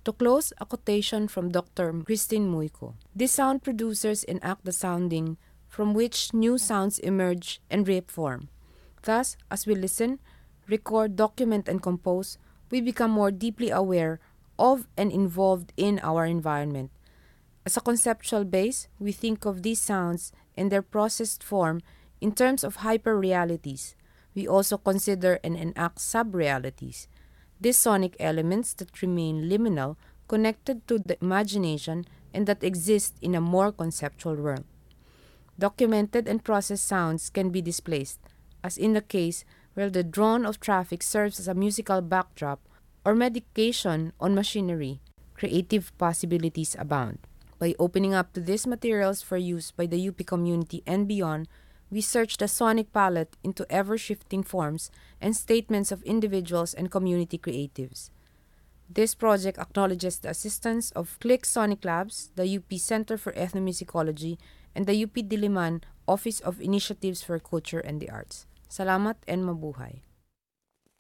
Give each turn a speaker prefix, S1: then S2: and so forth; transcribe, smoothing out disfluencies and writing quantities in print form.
S1: To close, a quotation from Dr. Christine Muiko. These sound producers enact the sounding from which new sounds emerge and reform. Thus, as we listen, record, document, and compose, we become more deeply aware of and involved in our environment. As a conceptual base, we think of these sounds and their processed form in terms of hyperrealities. We also consider and enact subrealities. These sonic elements that remain liminal, connected to the imagination, and that exist in a more conceptual world. Documented and processed sounds can be displaced, as in the case where the drone of traffic serves as a musical backdrop or medication on machinery. Creative possibilities abound. By opening up to these materials for use by the UP community and beyond, we search the sonic palette into ever-shifting forms and statements of individuals and community creatives. This project acknowledges the assistance of Click Sonic Labs, the UP Center for Ethnomusicology, and the UP Diliman Office of Initiatives for Culture and the Arts. Salamat and mabuhay!